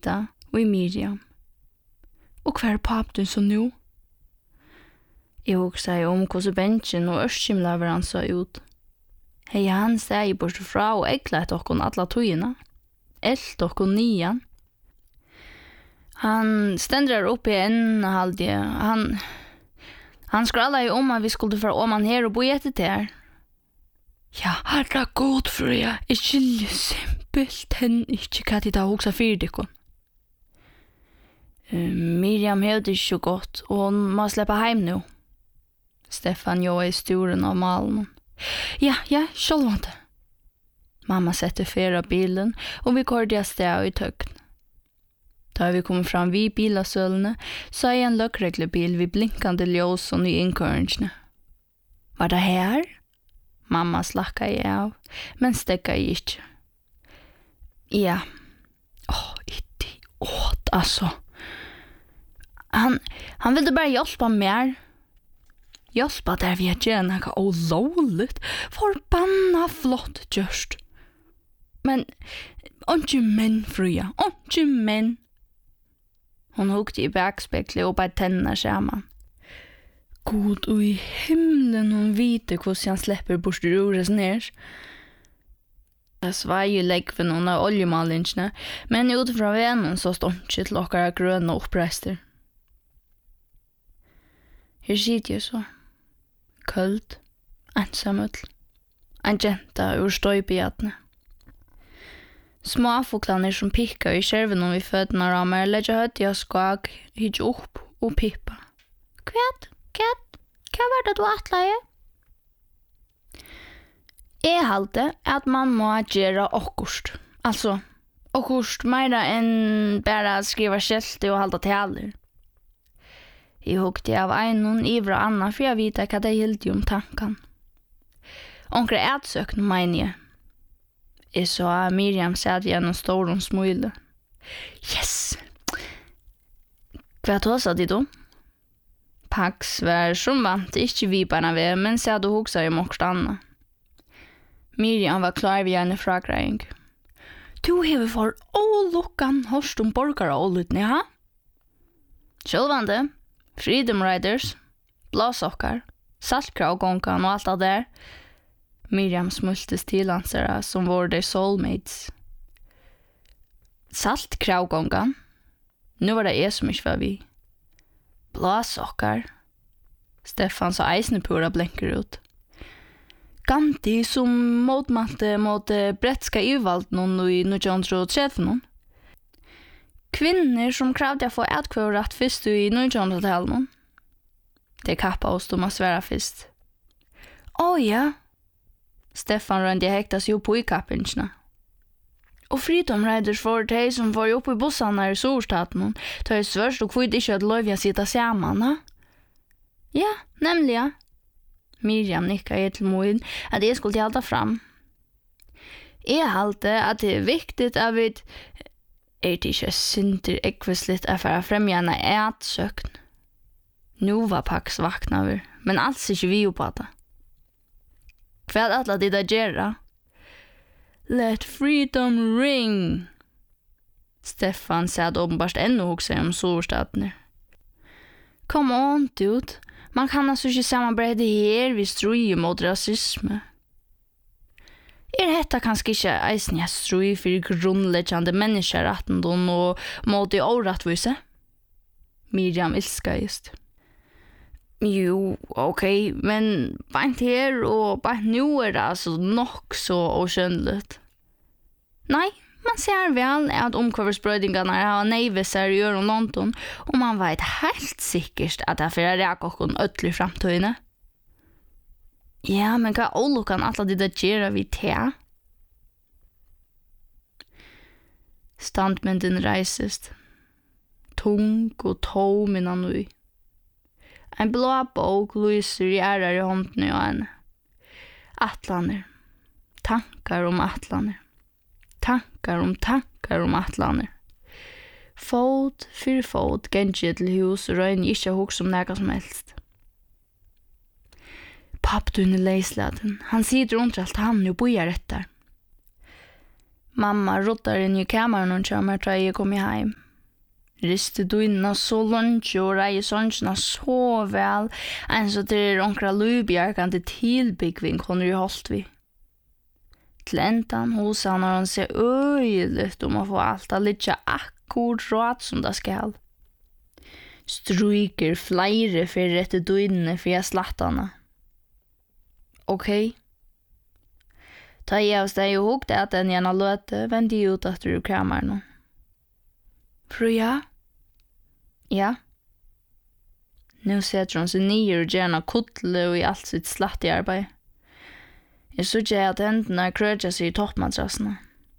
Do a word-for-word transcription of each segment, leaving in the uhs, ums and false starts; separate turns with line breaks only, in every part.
Anita og i Miriam. Og hver papp du så nu? Jeg husker jeg om hvordan benchen og ørskimler han så ut. Hei han steg bort fra og eglet okkon alla tøyene. Elt okkon nian. Han stendrar upp i en halvdje. Han, han skrallar ju om att vi skulle få om han her og bo etter der. Ja, herra god for jeg. Jeg skiljer simpelt hen ikke hva de da hoksa fyrdikon. Uh, Miriam hevde ikke så godt, og hun må slippe heim nå. Stefan jo i sturen av malen. Ja, ja, sjølvante. Mamma sette fer av bilen, og vi kordi av sted i tøkken. Da vi kom fram vid bilasølene, så er en løkreglebil vid blinkande ljós og ny innkøringene. Var det her? Mamma slakka jeg av, men stekka jeg ikke. Ja. Åh, idiot, altså. Han, han ville bare hjelpe mer. Hjelpa der vi er gjerne noe olovligt, forbanna flott gjørst. Men, ikke menn, fruja, ikke menn. Hon hukte i bakspeklet og bare tennene sammen. God og i himlen hon vite hvordan han slipper bort rores ned. Det svei jo legg for noen av oljemalingene, men utifra venen så stod ikke til okkara grønne oppreister. Her sitter jeg så. Køld, ensamøtl, en jenta ur støybiatne. Småfoklene som pikka i skjerven om vi fødene rammer, legger høyt i skag, hitje opp og pippa. Kvæt, kvæt, hva var det du atleie? Jeg halte at man må gjøre okkurst. Altså, okkurst meira enn bare skriva skjelte og halda taler. Jeg hukte av einon ivra anna for jeg vite hva det gildi om tankan. Onkre ætsøkn mener jeg. Jeg så at Miriam satt gjennom storon smule. Yes! Hva tog sa de då? Pax var som vant, ikke vi barna ved, men satt og huksa i mokst anna. Miriam var klar ved en fragreiing. Du hever for ålukkan hørst om borgare ålutne, ha? Sjølvande, Freedom Riders, blåsokkar, saltkravgångan og alt av der. Miriam smultes tilansere som var de soulmates. Saltkravgångan? Nu var det jeg som ikke var vi. Blåsokkar. Stefan så eisne pura blenker ut. Gandhi som motmatte mot bretska ivald noen i nitton tretti. Kvinner som kravde å få etkvøret først i nittonhundretallet. Det kappa oss om å svære først. Å ja. Stefan rønde hektas jo på i kappingsene. Og Freedom Riders for de som var oppe i bussene i Storstaten, tar det svørst og kvitt ikke at lov jeg sitter sammen, ha? Ja, nemlig ja. Miriam nikka jeg til moen at jeg skulle halda fram. Jeg halte at det er viktig at vi er det ikke synder ekvislitt at for å fremja en ætsøkn. Nå var Pax vakna over, men alls ikke vi jo på det. Hva er alle de der gjerra? Let freedom ring! Stefan sa at åpenbart ennå hoksa om Storstatene. Come on, dude. Man kan altså ikke samarbeide her hvis strui mot rasisme. Er dette kanskje ikke eisen jeg strui for grunnleggjande menneskerettendom og mot de årettvise? Miriam ilska just. Jo, ok, men bant her og bant nu er det altså nok så oskjønnelig. Nei, man ser vel at omkvarversbrøydingarna har neivisar i Øron London, og man vet helt sikkert at det er for å reka okkon ødelig framtøyne. Ja, men hva olukan alla de der gjerra vi te? Standmynden reisest. Tung og tom innan ui. En blå bok lyser i ærar i hånden i henne. Atlaner. Tankar om atlaner. Tankar om tankar om atlaner. Fot fyrir fot gengi til hus og røyne ikke hoks om nega som helst. Papp du er leisladen. Han sitter rundt alt han og bojar etter. Mamma rottar in i kameran och kommer till jag kommer hem. Riste dyna så långt och reier sångerna så väl. En så det onkra lubjarkande tillbyggving hon ju hållt vi. Till ändan hos han har han sett öjligt om att få allt att ligga akkurat som det ska. Stryker flere för rätt dyna för jag slattarna. Okej. Okay. Ta jag oss dig ihåg det att den gärna löte vände ut efter ur kameran. Fruja? Ja? Nu sätter hon sig ner och gärna kuttle och i allt sitt slatt i arbete. Jag såg att händerna krödjar sig i toppmadrasserna.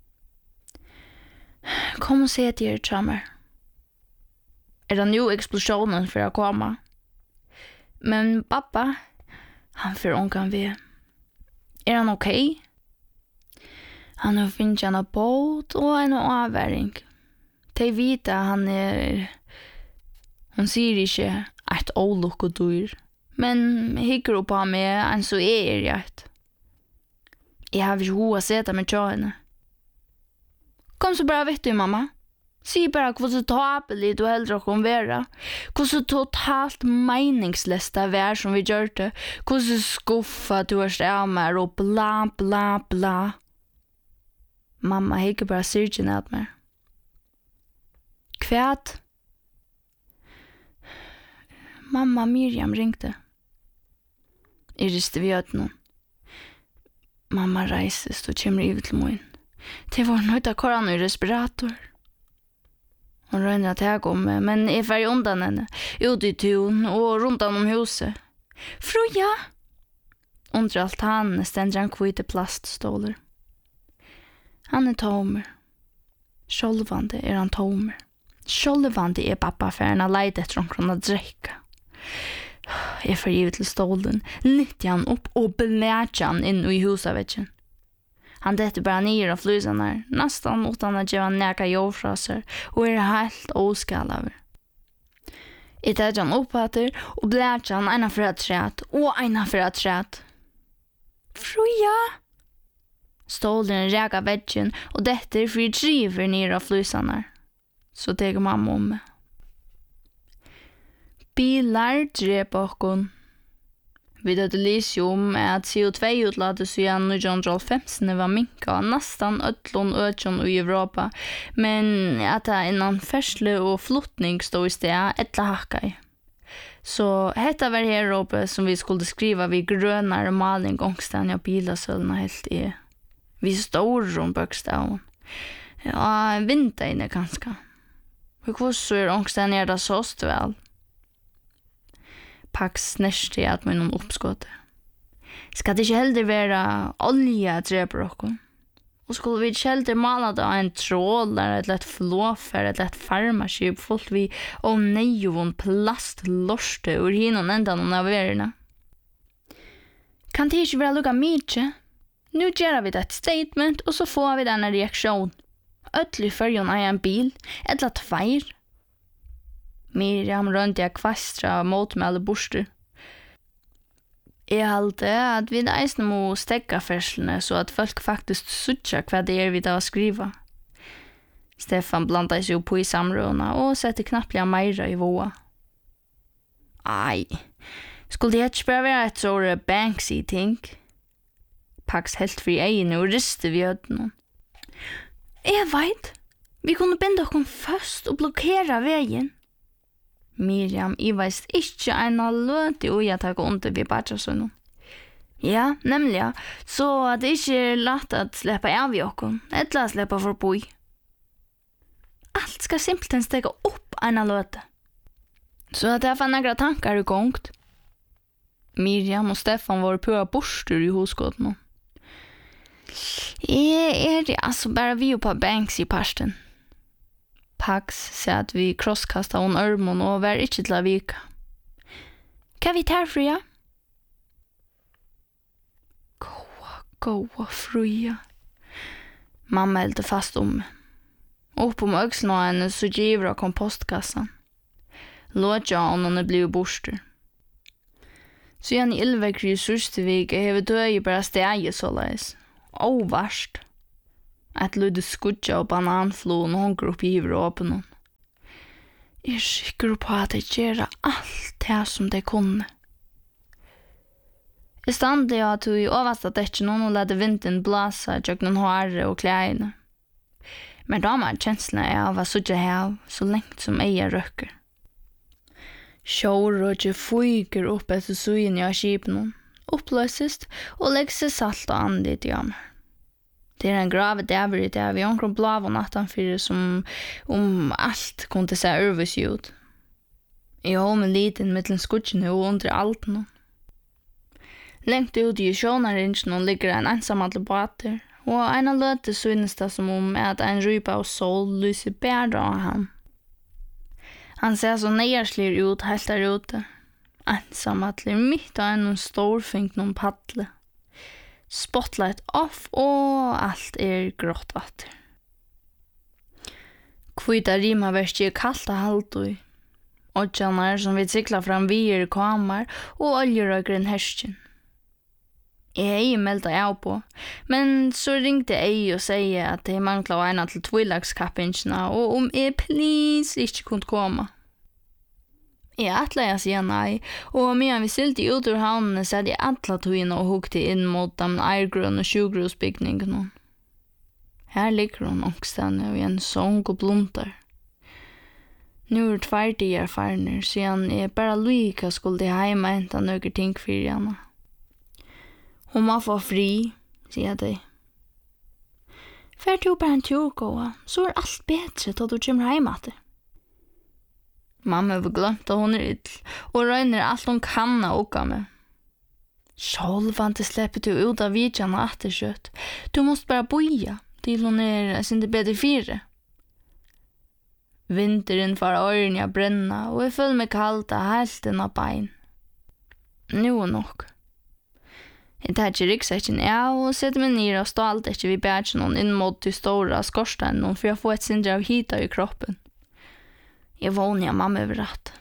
Kom och se till er, Chammer. Är det nu explosionen för att komma? Men pappa, han för ångan vi. Är han okej? Okay? Han har finnit en båt och en avväring. De vita han är... Hon säger inte ett olyck och dyr. Men hickar upp på mig en så är jag ett. Jag har inte hova sätta med tjåna. Kom så bara vet du, mamma. Säg bara hur så tapeligt du hellre att konvera. Hur så totalt meningslöst det är som vi gör det. Hur så skuffa du är stämmer och bla bla bla. Mamma hickar bara syrgen åt mig. Kvärt? Mamma Miriam ringte. Jag riste vid ögonen. Mamma reises och kommer över till mig. Det var nöjt att kolla i respirator. Hon röjde att jag kom med, men jag färg undan henne. Ut i tun och runt om huset. Fruja! Under altanen ständer han kvite plaststålar. Han är tomer. Självande är han tomer. Självande är pappa färna leid efter omkring att dricka. Jag får givet till stolen, nyttjar han upp och belärt han in i husavetjen. Han dette bara ner och flysen här, nästan utan att göra näka jordfraser och är helt oskall över. Jag tar han upp här och belärt han ena för att trätt och ena för att trätt. Fruja! Stolen räka vetjen och dette för driver ner av flysen här. Så teger mamma om mig. Bilar drepa okon. Vi hade lyst om att C O två-utladet siden nittonhundrafemtio var minka av nästan ötlån ötjon i Europa, men att det innan färsle och flottning stod i sted ettla hacka. Så detta var här uppe som vi skulle skriva vid grönare maling gångsten av bilasölna helt i. Vi står om bökstaven. Ja, vinter inne ganska. Hur så är ångsten är det såst väl? Pax näste att med någon uppskott. Ska det inte heller vara olja dräper okon? Och skulle vi inte heller mala då en trålare, ett lätt flåfer, ett lätt farmaskip fullt vi och nejovon plastlorste ur hinon ändan av världen. Kan det inte vara lukka mycket? Nu gör vi ett statement och så får vi denna reaktion. Ötlig färjon är en bil, ett lätt fire. Miriam rönte jag kvastra mot med alla borster. Jag halte att vi eisne må stegga färslene så att folk faktiskt sutja vad det är vi da skriva. Stefan blandade sig upp i samråna och sette knappliga meira i våa. Aj, skulle det inte bara vara ett sådär Banksy-ting? Pax helt fri egen och riste vid ödnen. Jag vet, vi kunde binda oss först och blockera vägen. Miriam, I veist ikke en av løte og jeg tar under vid badsjøsønnen. Ja, nemlig, så at det ikke er lett å slippe av i åkken, eller å slippe for boi. Alt skal simpelthen stege opp en av løte. Så at jeg fann några tankar i gångt. Miriam og Stefan var på borster i hosgåten. Jeg er det altså bare vi på Banks i parsten. Pax sa att vi crosskastade hon örmon och var inte till att vika. Kan vi ta Fruja? Goa, goa Fruja. Mamma hällde fast om mig. Upp om öxeln av henne så giver av kompostkassan. Låtja om hon blev borster. Så igen i Ylvekry i Surstivik har vi dög bara steg så läs. Åh, värst. Ett lite skudja och bananflon hånger upp i åpen. Jag är säker på att det gör allt det som det kunde. I stande jag tog i översta däcken och lade vinden blåsa genom håret och kläderna. Men då var känslan av att sudja här så längt som eja röker. Sjårøkje fyker upp etter sugen av skipen, upplöses och lägger sig salt och andligt i mig. Det är en grave däver i det vi omkring blav natten för som om allt kunde se övrigt ut. Jag har med liten mellan skutsen och under allt nu. Längt ut i sjånaringen ligger en ensamall båter och en av löte synes det som om att en rypa av sol lyser bära av han. Han ser så nerslig ut helt där ute. Ensamall mitt av en storfink någon paddle. Spotlight off och allt är grått vatten. Kvita rima värst är kallt och halt i. Oddjanar som vi cyklar fram vier kamar och oljerögren härsken. Jag är melda av på, men så ringde jag och säga att det manglar ena till tvillagskappinsna och om jag please inte kunde komma. Jag attla jag säga nej, och medan vi sylte ut ur havnen så hade jag attla togina och hugte in mot den ärgrön och tjugrosbyggningen. Här ligger hon också vid en sång och blomtar. Nu är det tvärdiga erfarenheter, så jag bara lika skulle hemma hämta några ting för henne. Hon må få fri, sier de. Fær du bare en tur gå, så er alt bedre da du kommer hjem etter. Mamma har glemt at hun er ill, og røyner alt hun kan av åka med. Sjålvante slipper du ut av vidjan og atterkjøtt. Du måste bare boja, til hun er sin det bedre fire. Vinteren får øyrene brenna, og jeg føler meg kaldt av helt inn av bein. Nu er nok. Jeg tar ikke ryggsekken av og setter meg ned og stalt ikke vid bætjen inn mot de store skorstenen for å få et sindre av hita i kroppen. Jeg vågner mamma over rett.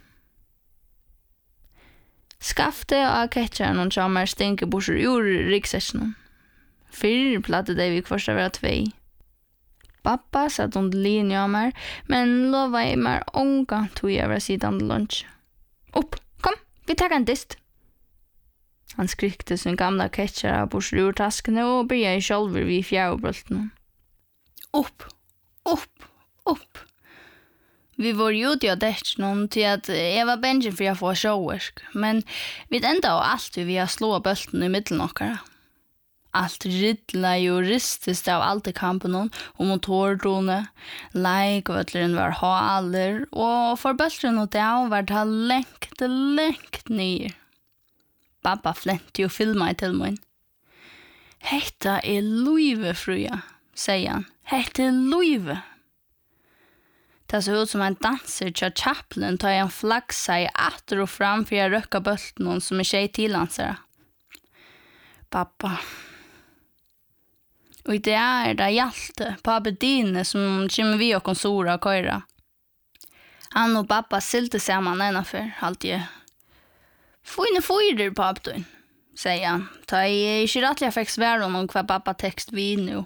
Skafte av ketcheren og kommer stinker bort ur ryggsekken. Fyr platte det vi først av tvei. Pappa satt under linje av meg, men lova jeg meg ångan tog jeg over siden til lunsj. Opp, kom, vi tar en dist. Han skrikte sin gamla ketcher av bort ur taskene og bryr sjølver vid fjærbrøltene. Opp, opp, opp. Vi var ju ute av däcken till att jag var bensin för att få showwerk, men vi enda och allt vi har slå bulten i mitten åkara. Allt riddla ju ristes av allt i kampen och motordrone, leikvötleren var haler och för bulten och där var det längt, längt ner. Pappa flente ju filma till mig. Hetta är Louise, fruja, säger han. Hetta är Louise. Det så ut som en danser till Chaplin tar en flagsa i atter och fram för att röka bulten som är tjej tillandsare. Pappa. Och det är det hjälte, pappa Dine som kommer vi och konsora och köra. Han och pappa silte samman ennaför, alltid. Fojne fojder, pappa, säger han. Ta i inte rätt jag fick svära om vad pappa text vi nu.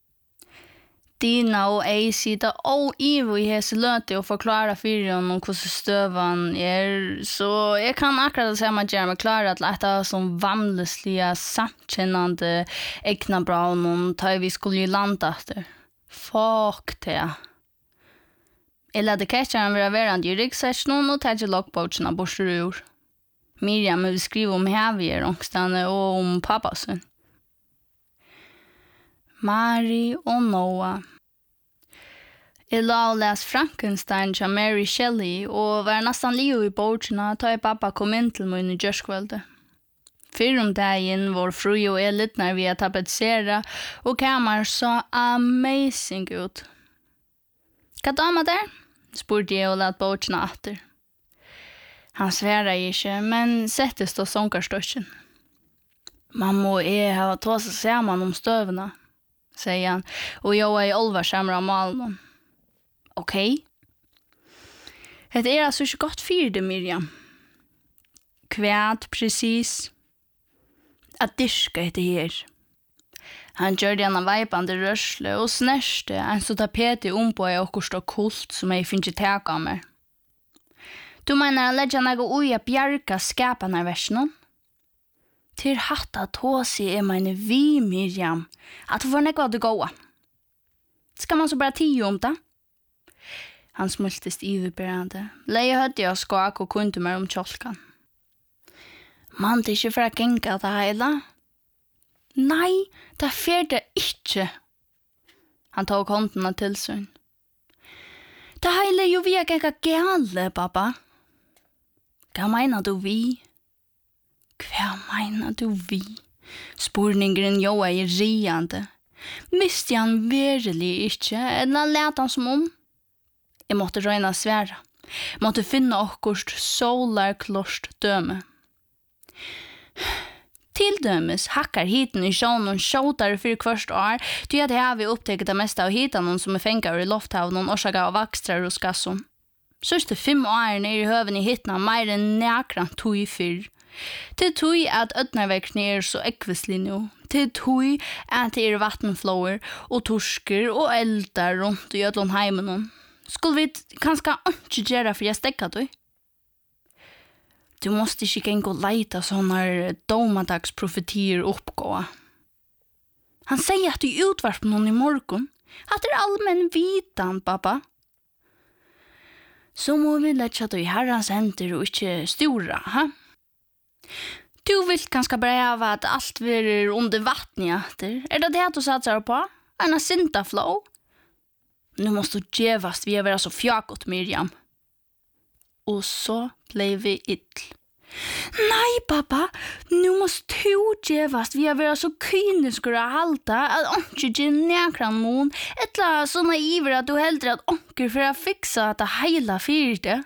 Dina och jag sitter och ivo i hese löte och förklara för honom hur stövan är. Så jag kan akkurat säga att jag är klar att lätta som vanliga samkännande ägna bra honom tar vi skulle ju landa efter. Fuck det. Jag lärde catcharen vara verande i ryggsäcken och ta till lockboardsna borstar ur. Miriam vill skriva om hävier ångstande och om pappasen. Mary och Noah. Jeg la og les Frankenstein til Mary Shelley, og var nesten liv i bordsene da pappa kom inn til meg i gjørskveldet. Før om dagen var fru og jeg litt når vi har tapetsere, og kammer så amazing ut. Hva damer der? Spurte jeg og lette bordsene etter. Han sværer ikke, men settes til sånkerstøkken. Mamma og jeg har tatt seg sammen om støvene, sier han, og jeg er i olvarsamere av malen. Okej. Okay. Det är alltså inte gott för det, Miriam. Kvärt precis. Att diska det här. Han gjorde en veipande rørsle og snerste en så tapet i ombå i okkurst og kult som jeg finner tak av meg. Du mener å legge noe ui a bjerga skapene i versen? Til hatta tåsi er meine vi, Miriam, at du får nekva det gåa. Skal man så bara tio om det? Han smultist iverberande, leie hødde og skak og kunde meg om kjolkan. Man, det er ikke for å genga det heila. Nei, det fer det ikke. Han tok håndene til sønn. Det heile jo vi er genga gale, pappa. Hva mener du vi? Hva mener du vi? Spurningren jo er riande. Miste han virkelig ikke, eller let han som om? Jeg måtte røyna svære. Måtte finne okkurst solarklorst døme. Tildømes hakkar hiten i sjånen sjåtare for kvørst år, du at jeg har vi opptekket det meste av hitanen som er fengar i lofthavnen og årsaga av vakstrar og skasson. Sørste fem år nere i høven i hitna meir enn nekran tog fyrr. Til tog at ødnarverkene er så ekvislig nå. Til tog at det er vattenflåer og torsker og eldar rundt i ødlån heimen. Skulle vi kanskje ikke gjøre for jeg stekka du? Du måste ikke genge og leita sånne domadagsprofetier oppgåa. Han sier at du utvarp noen i morgen. At det er allmenn vitan, pappa. Så må vi lette at du i herrens hender og ikke stora, ha? Du vil kanskje breva at alt vil under vatten i etter. Er det det du satsar på? En sintaflow? Nu måste du djevast vi är vara så fjakot, Miriam. Och så blev vi ill. Nej, pappa, nu måste du djevast vi är vara så kyniska att halta att onker ger nekran mån. Eller så naiver att du hellre att onker för att fixa att det hela fyrte.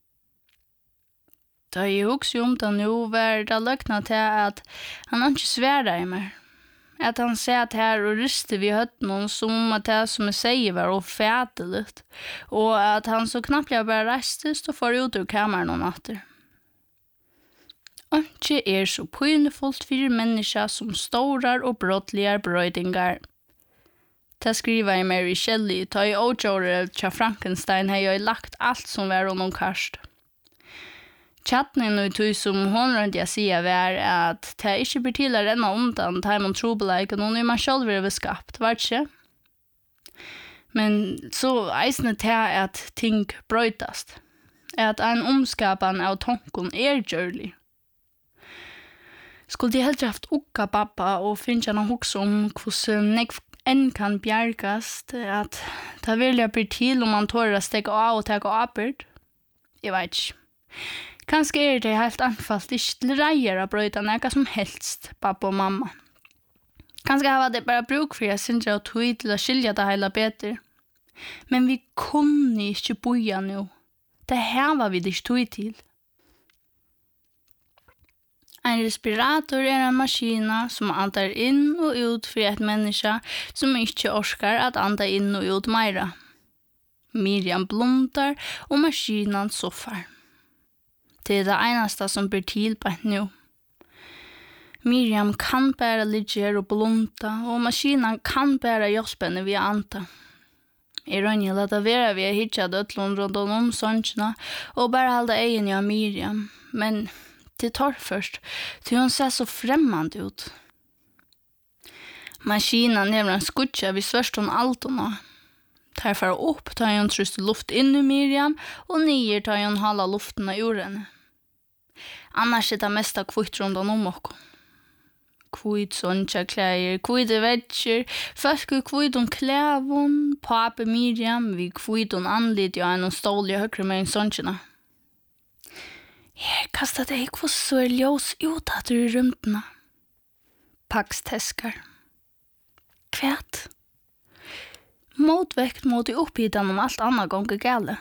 Da jeg også om det nå var det løkna til at han ikke sværa i meg. At han satt her og ryste vi høtten noen som at det som jeg sier var ofædelig. Og at han så knappt jeg bare reistes og får ut ur kammeren noen natter. Ikke er så pynefullt for mennesker som storar og brottligar brøydingar. Det skriver jeg Mary Shelley, ta i åtjåret til Frankenstein har jeg lagt alt som var honom karst. Chatten og tog som hon rundt jeg sier var at det ikke blir til å renne undan det man tror på like, og noen er man selv vil skapt, var det ikke? Men så eisende til at ting brøytast, at en omskapan av tonkon er gjørlig. Skulle de heller haft ukka pappa og finne noen hoks om hvordan nek enn kan bjergast, at det vil bli til om man tårer å steke av og teke avbyrd? Jeg vet ikke. Kanske är det helt anfallt inte till reier att bröta något som helst, pappa och mamma. Kanske har det bara bruk för jag syns jag tog till att skilja det hela bättre. Men vi kunde inte boja nu. Det här var vi inte tog till. En respirator är en maskin som andar in och ut för ett människa som inte orskar att anda in och ut mera. Miriam blundar och maskinen soffar. Det er det eneste som blir til på nå. Miriam kan bare ligge og blunta, og maskinen kan bare hjelpe henne via anta. Jeg rønner at det være vi har hittet dødlån rundt om sånne, og bare holde egen av Miriam. Men det tar først, til hun ser så fremmende ut. Maskinen er en skutje, vi svørste hun alt hun har. Tar for opp, tar hun truste luft inn i Miriam, og nyer tar hun halva luften av jorden. Annars er det mest av kvitt rundt om oss. Kvitt sånne klær, kvitt vetter, folk er kvitt om klæven, pape Miriam, vi kvitt om anlitt og en stål i høyre med en sånne. Her kastet jeg ikke så er ljøs ut at du er rundene. Pax teskar. Kvært. Motvekt mot i opphidan om alt annet ganger gale.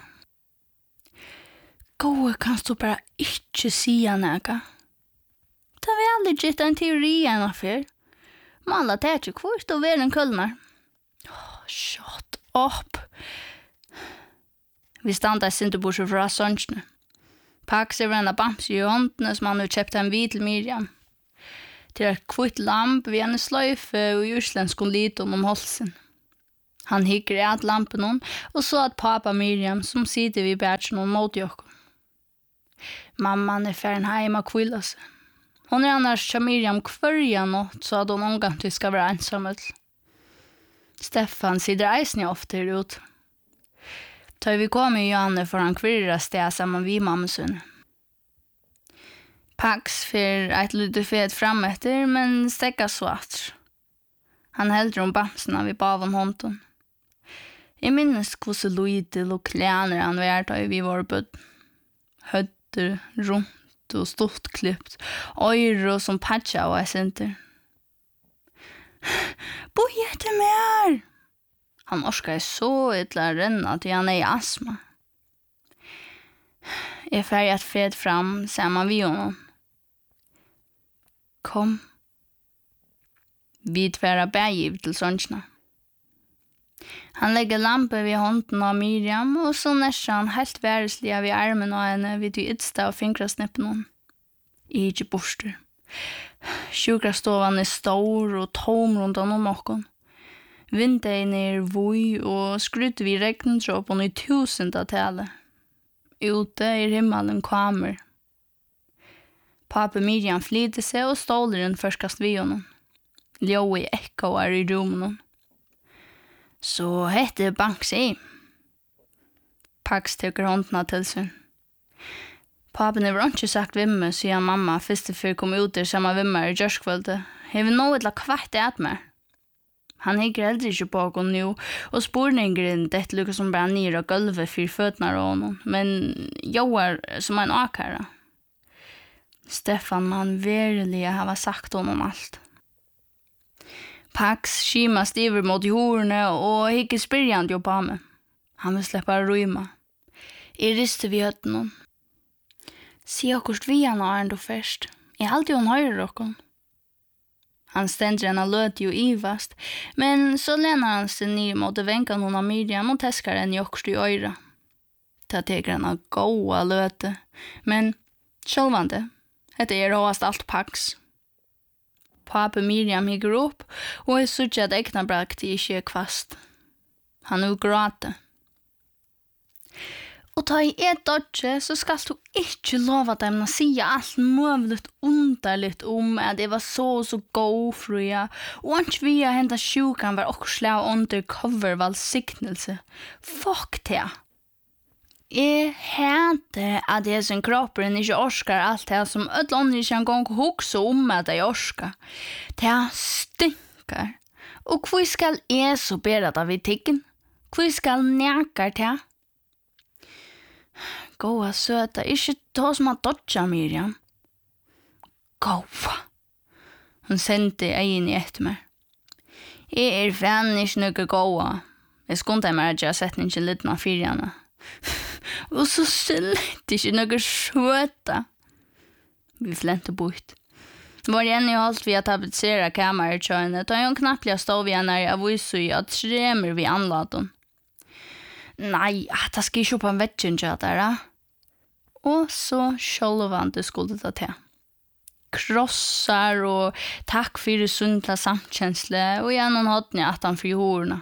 Gåe kan du bare ikke sige noe. Det er veldig gitt en teori enn affær. Malla det er ikke kvart og være en kullner. Oh, shut up. Vi standa i Sinterborset fra Sønsjene. Pax er venn av bams i håndene som han har kjøpt en hvit til Miriam. till ett kvitt lamp vid en slöjfe och ursländskon liton om halsen. Han hickar at lampen och så att pappa Miriam som sitter vid bärtsen och mot Jakob. Mamman är färden hemma och kvilla sig. Hon är annars till Miriam kvarja något så att hon omgång till ska vara ensam. Stefan sitter eisen ofta ut. Tar vi kommer i Johanne för han kvirra steg samman vid mammasun. Pax för ett lite fet frametter men stäcka svart. Han hällde om bamsarna vid bavan hånden. Jag minns hur så lojtil och kläner han var vid vår bud. Hötter, runt och stort klippt. Öro som patcha och essenter. Boja till mer! Han orskar så ytla renna till han är i astma. Jag färgat fred fram samman vid honom. Kom. Vi tvära bärgiv till såntsna. Han lägger lampen vid hånden av Miriam och så nästan han helt världsliga vid armen av henne vid de ytsta och finkrasnippen hon. I inte borster. Sjukrastovan är stor och tom runt om någon. Vinden är voj och skryter vid regnendråpen i tusendatal. Ute i himmelen kommer. Pappa Miriam flyter sig och stålaren förskast vid honom. Ljå i ekoar i rummen. Så heter Banksy. Pax tycker håndna till sig. Pappen har inte sagt vimme, siden mamma först för kom ut där samma vimmar i görskvölde. Jag vill nå ett kvart ät med. Han hickar heller inte på honom nu, och spårningen det lyckas som bara ner och gulvet för fötterna av honom. Men jag är som en akara. Stefan man verkligen har sagt honom allt. Pax skimar stiver mot jorden och hickar spyrjande på mig. Han vill släppa rymma. Jag riste vid hötten. Se okkurst vi han har ändå först. Jag alltid hon höjer rockon. Han ständer henne löt ju ivast, men så lämnar han sig ner mot vänkan hon av Miriam och täskar henne i okkurst i öra. Ta teker henne goa löte, men självande, det är råast allt Pax. Pappa Miriam hickar upp och är så att äkna brakt i ikke kvast. Han nu gråter. Och ta i ett dodge så ska du inte lova dem att säga allt möjligt underligt om att det var så så gåfria och inte via hända sjukan var också slå undercover valsignelse. Fuck det. Jag hände att det som kroppen inte orskar allt det som ödla andra kan gång huxa om att jag orskar. Det stinkar. Och hur ska jag så bära det vid ticken? Hur ska näka det? Goa söta, ikke ta som att dodja Miriam. Goa. Hon sände egen i ett mig. Jag är fan ikke noe goa. Jeg skunde meg at jeg har sett ikke litt av fyrjana. Og så slett ikke noe søta. Vi flente bort. Var igjen i alt vi har tapetseret kameret kjøyne, da jeg knapplig stod vi henne av visu i at skremer vi anlaten. Nei, det skal ikke på en vettjen kjøy der, og så sjølvande skulle det til. Krossar og takk for det sundla samtkjensle, og gjennom hodden at han fri horene.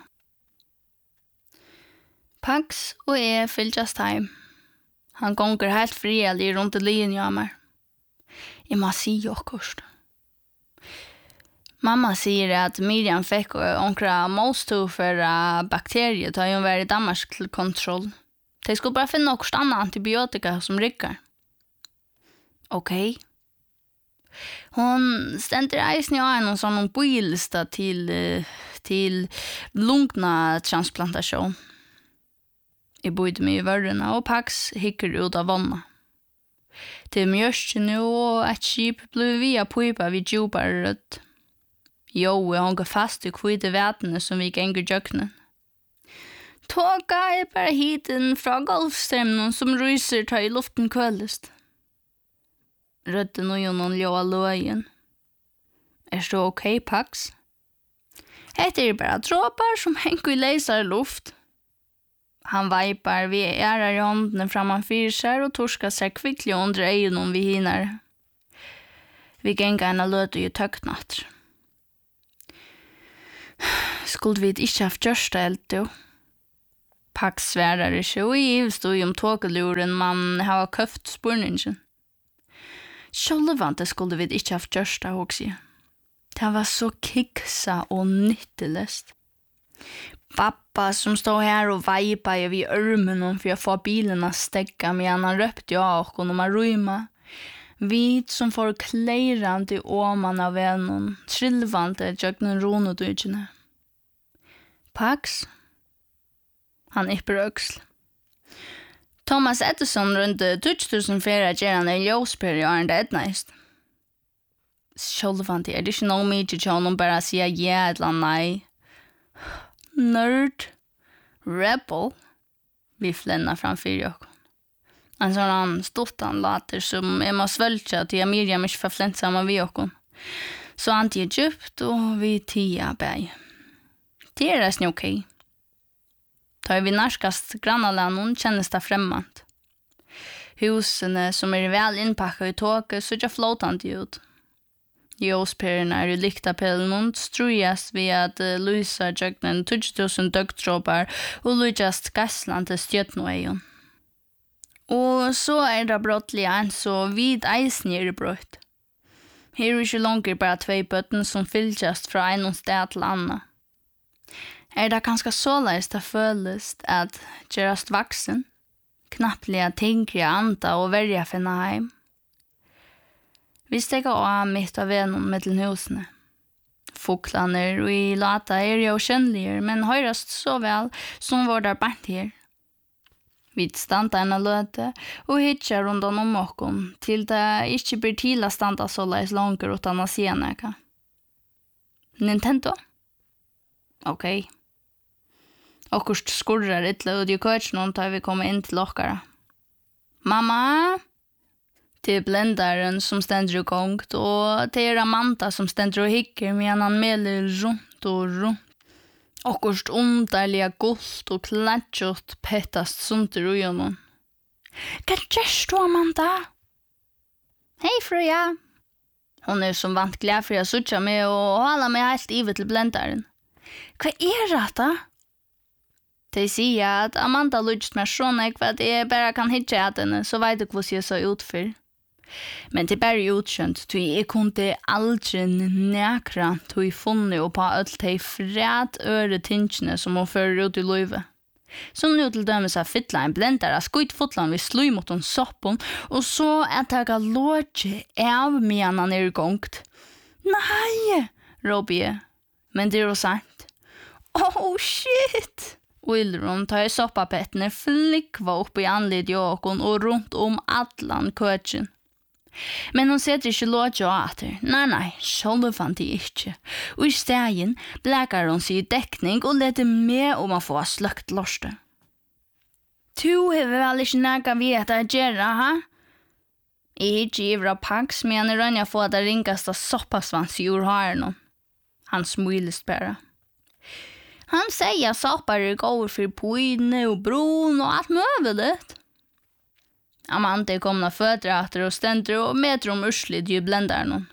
Pax og jeg fylltjast heim. Han gonger helt frielig rundt i linjen av meg. Jeg må si akkurat. Mamma sier at Miriam fikk omkra målstå for bakterier da hun var i Danmark til kontroll. De skulle bare finne noe annet antibiotika som rykker. Ok. Hon stender eisen i en sånn bylista til, til lungna-transplantasjon. Jeg bodde meg i vørrene, og Pax hikker ut av vannet. Til mjørkene og et skip ble via pipa vid djupere rødt. Jo, jeg honker fast i kvite vetene som vi ganger djøkkenen. Tåka er bare hiten fra golfstrømmen som ryser ta i luften kølest. Rødden og jonen ljå av løyen. Er det ok, Pax? Hette er bare dråper som henger i leiser luft. Han veiper vi ærer i håndene framan fyrsar og torskar seg kvicklig under øynene vi hinner. Vi genga en løte i tøknatter. Skulle vi ikke haft gjørst det helt, jo? Pax sverar ikke, og i stod om tåkeluren man har køft spurningen. Sjølvante skulle vi ikke haft gjørst det også. Det var så kiksa og nyttelest. Pappa som stod her og veipa i vid ørmen for å få bilen å stegga, men han røpte jo av om å røyma. Vi som får kleirande i åman av vennen, trillvante jøgnen ronodugene. Pax? Han ypper øksel. Thomas Edison rundt tusen tusen fyrre gjerande i ljøsperioden det etnaist. Sjølvant er det ikke noe mye til honom bare sier ja eller nei. Nerd. Rebel. Vi flennar framfyr jo. En sånn stottan later som jeg må svølge til Miriam ikke får flent sammen vi okon. Så han tiger djupt og vi tiger bæg. Det er resten ok. Da vi nærskast grannalannon kjennes det fremmant. Husene som er vel innpakket i tåket så ikke flåtande ut. Ljøsperene er i liktapellen strujas ved at uh, lysa jøgnen tusen tusen døgtråpar og lujast gassland til stjøtnoeion. Og så er det brottelig en så vid eisen er brøtt. Her er ikke langer bare tvei bøtten som fylltjast fra en sted til anna. Er det kanskje såleis det føles at gjerast vaksen, knapplige tingre anta og verja finna heim? Vi stegar av mitt av venom mellom husene. Foklaner og i lata er jo kjennlige, men høyrast så vel som var der bant her. Vi standa en løte og hitja rundt om okken til det ikke blir til å standa så leis langer utan å si neka. Nintendo? Ok. Okkurst skurrar ytla ut i køtjen tar vi kommer inn til okkara. Mamma? Det er blendaren som stender i gongt, og det er Amanda som stender og hikker medan han meler rundt og rundt. Okkurst underliga gult og klatjot petast sunter ui honom. Hva gjørs du, Amanda? Hei, Frøya. Hon er som vant glad for å sutja med og hala meg helt ivet til blendaren. Hva er det da? De sier at Amanda lujst meg sånn hva jeg bare kan hitje at henne, så vet du hva jeg så utfyr. Men det er bare utkjønt, så jeg kunne aldri nekra til jeg funnet og på alt de fred øre tingene som hun fører ut i løyve. Som nå til dømes av fytla en blender av skuitfotlan vi sløy mot en soppen, og så er det ikke låtje av medan han er i gongt. Nei, råper jeg, men det er jo sant. Oh, shit! Wilron tar jeg soppapettene flikva opp i anledd i åkon og rundt om atlan køtjen. Men hon setter ikke låt jo atter. Nei, nei, sjålde fant de ikke. Og i stegen blekar hon seg i dekning og lette med om å få sløkt lorste. Tu hever vel ikke nægget vet å gjøre, ha? Jeg ikke giver av Pax, men jeg rønner få det ringast av soppasvans i urharen. Han smilest bare. Han sier soppar er går for poine og bron og alt mulig. Amanda kom av fødre etter og stender og meter om urslit i blenderen.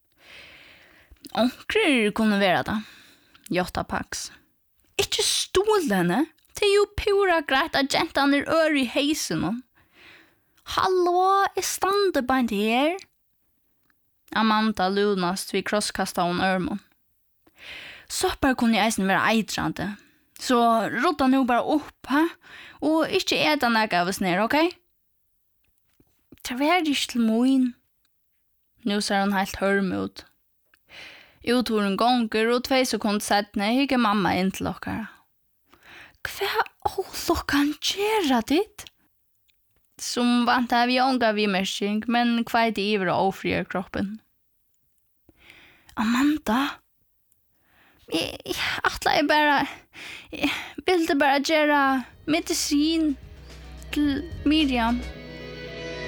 Onkrer kunne være da. Jotta Pax. Ikke stolene. Det er jo pura greit at jentene er øre i heisen. Hallo, jeg stande bare her. Amanda lunast vi krosskastet hun ørmen. Soppar kunne jeg eisen være eitrande. Så rådde han jo bare opp, ha? Og ikke eta nek av oss ned, ok? Det var ikke til moin. Nå ser han helt hørme ut. Utvoren gonger og tvei sekunder settene hygge mamma inn til okkara. Hva ålokkan gjør ditt? Som vant av vi unga vi mersing, men kveit i iver og ofrier kroppen. Amanda? Jeg, jeg atla jeg bare, jeg ville bare gjøre medisin til Miriam.